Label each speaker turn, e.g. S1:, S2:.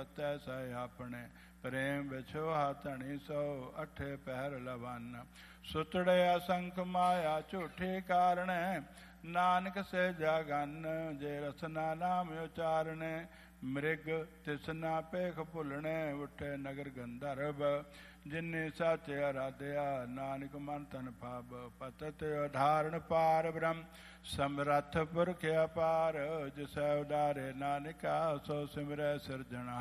S1: ਵਰਤੈ ਸਹਿ ਆਪਣੇ। ਪ੍ਰੇਮ ਵਿਛੋਹਾ ਧਣੀ ਸੋ ਅਠੇ ਪਹਿਰ ਲਵਨ। ਸੁਤੜੇ ਅਸੰਖ ਮਾਇਆ ਝੂਠੀ ਕਾਰਣੈ ਨਾਨਕ ਸੇ ਜਾਗਨ। ਜੇ ਰਸਨਾ ਨਾਮ ਉਚਾਰਣੇ ਮ੍ਰਿਗ ਤਿਸਨਾ ਪੇਖ ਭੁੱਲਣੇ। ਉੱਠੇ ਨਗਰ ਗੰਧਰਵ ਜਿਨੇ ਸਾਚੇ ਅਰਾਧਿਆ ਨਾਨਕ ਮਨ ਤਨ ਭਾਵ। ਪਤਤ ਉਧਾਰਨ ਪਾਰ ਬ੍ਰਹਮ ਸਮਰੱਥ ਪੁਰਖ ਅਪਾਰ। ਜਿਸੈ ਉਦਾਰੇ ਨਾਨਕਾ ਸੋ ਸਿਮਰੈ ਸਿਰਜਣਹਾਰ।